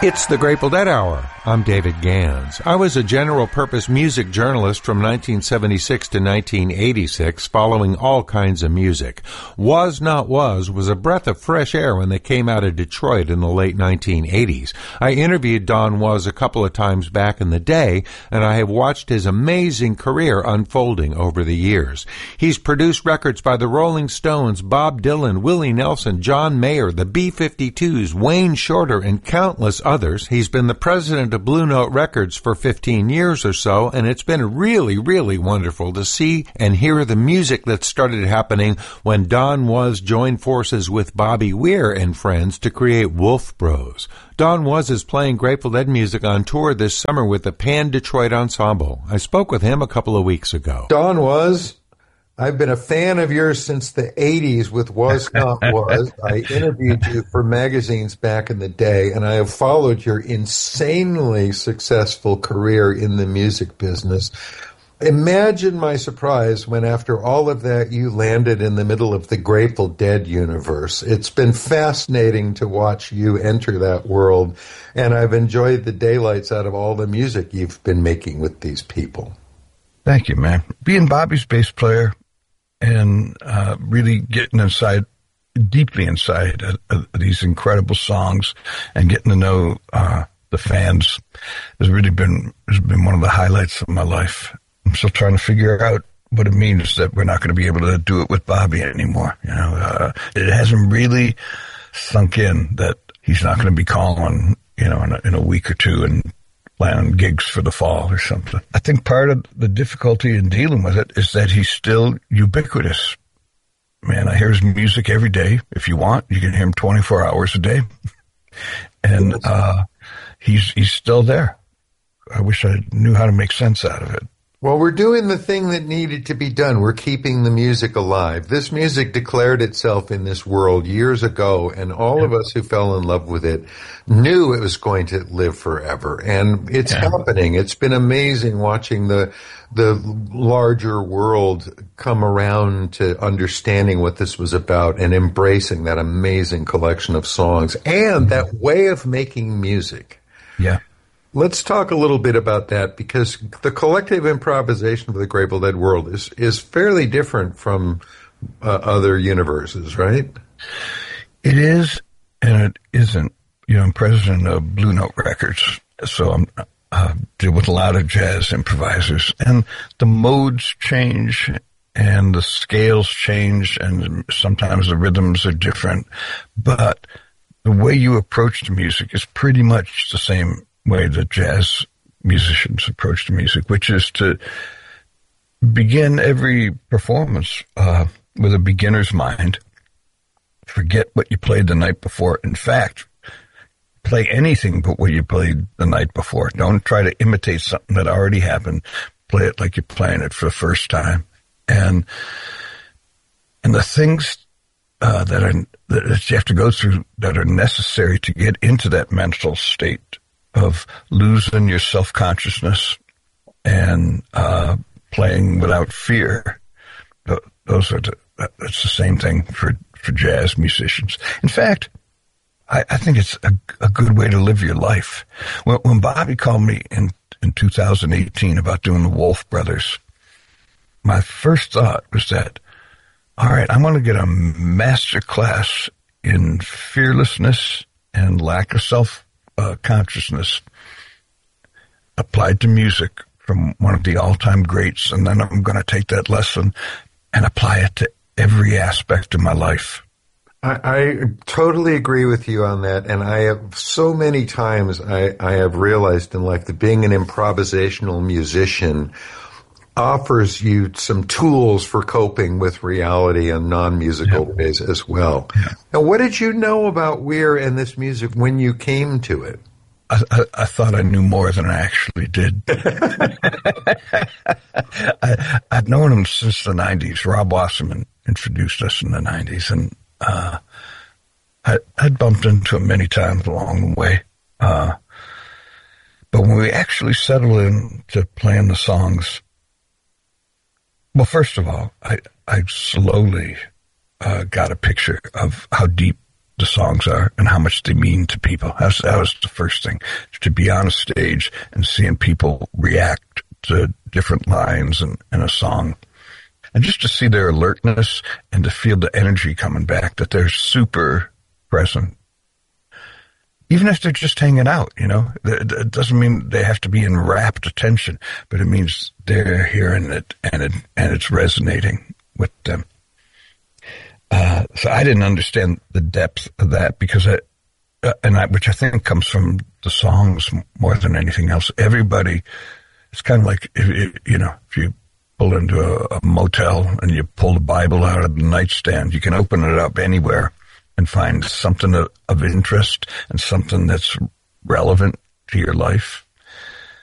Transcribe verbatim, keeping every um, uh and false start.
It's the Grateful Dead Hour. I'm David Gans. I was a general-purpose music journalist from nineteen seventy-six to nineteen eighty-six, following all kinds of music. Was Not Was was a breath of fresh air when they came out of Detroit in the late nineteen eighties. I interviewed Don Was a couple of times back in the day, and I have watched his amazing career unfolding over the years. He's produced records by the Rolling Stones, Bob Dylan, Willie Nelson, John Mayer, the B fifty-twos, Wayne Shorter, and countless others. He's been the president of Blue Note Records for fifteen years or so, and it's been really, really wonderful to see and hear the music that started happening when Don Was joined forces with Bobby Weir and friends to create Wolf Bros. Don Was is playing Grateful Dead music on tour this summer with the Pan Detroit Ensemble. I spoke with him a couple of weeks ago. Don Was, I've been a fan of yours since the eighties with Was Not Was. I interviewed you for magazines back in the day, and I have followed your insanely successful career in the music business. Imagine my surprise when, after all of that, you landed in the middle of the Grateful Dead universe. It's been fascinating to watch you enter that world, and I've enjoyed the daylights out of all the music you've been making with these people. Thank you, man. Being Bobby's bass player and uh, really getting inside, deeply inside uh, uh, these incredible songs and getting to know uh, the fans has really been has been one of the highlights of my life. I'm still trying to figure out what it means that we're not going to be able to do it with Bobby anymore. You know, uh, it hasn't really sunk in that he's not going to be calling, you know, in a, in a week or two and plan gigs for the fall or something. I think part of the difficulty in dealing with it is that he's still ubiquitous. Man, I hear his music every day. If you want, you can hear him twenty-four hours a day. And uh, he's he's still there. I wish I knew how to make sense out of it. Well, we're doing the thing that needed to be done. We're keeping the music alive. This music declared itself in this world years ago, and all yeah. of us who fell in love with it knew it was going to live forever. And it's yeah. happening. It's been amazing watching the the larger world come around to understanding what this was about and embracing that amazing collection of songs and that way of making music. Yeah. Let's talk a little bit about that, because the collective improvisation of the Grateful Dead world is, is fairly different from uh, other universes, right? It is, and it isn't. You know, I'm president of Blue Note Records, so I'm uh, deal with a lot of jazz improvisers, and the modes change, and the scales change, and sometimes the rhythms are different, but the way you approach the music is pretty much the same way that jazz musicians approach the music, which is to begin every performance uh, with a beginner's mind. Forget what you played the night before. In fact, play anything but what you played the night before. Don't try to imitate something that already happened. Play it like you're playing it for the first time. And and the things uh, that are that you have to go through that are necessary to get into that mental state of losing your self-consciousness and uh, playing without fear. Those are the, that's the same thing for, for jazz musicians. In fact, I, I think it's a, a good way to live your life. When, when Bobby called me in, in two thousand eighteen about doing the Wolf Brothers, my first thought was that, all right, I'm going to get a master class in fearlessness and lack of self Uh, consciousness applied to music from one of the all-time greats, and then I'm going to take that lesson and apply it to every aspect of my life. I, I totally agree with you on that, and I have so many times I, I have realized in life that being an improvisational musician offers you some tools for coping with reality in non-musical yeah. ways as well. Yeah. Now, what did you know about Weir and this music when you came to it? I, I, I thought I knew more than I actually did. I, I'd known him since the nineties. Rob Wasserman introduced us in the nineties, and uh, I, I'd bumped into him many times along the way. Uh, but when we actually settled into playing the songs, well, first of all, I, I slowly uh, got a picture of how deep the songs are and how much they mean to people. That was, that was the first thing, to be on a stage and seeing people react to different lines and, and a song. And just to see their alertness and to feel the energy coming back, that they're super present. Even if they're just hanging out, you know, it doesn't mean they have to be in rapt attention, but it means they're hearing it and it, and it's resonating with them. Uh, so I didn't understand the depth of that because I, uh, and I, which I think comes from the songs more than anything else. Everybody, it's kind of like, if, if, you know, if you pull into a, a motel and you pull the Bible out of the nightstand, you can open it up anywhere and find something of, of interest and something that's relevant to your life.